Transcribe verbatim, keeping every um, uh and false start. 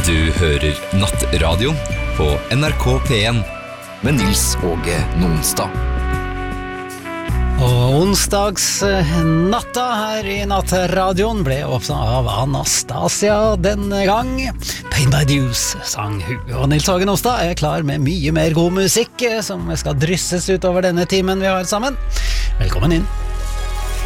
Du hører Nattradio på N R K P en med Nils Åge Nonstad. Og onsdags natta her i Nattradioen ble åpnet av Anastasia denne gang. Pain by Deuce sang hun. Og Nils Åge Nonstad er klar med mye mer god musikk som skal drysses utover denne timen vi har sammen. Velkommen inn.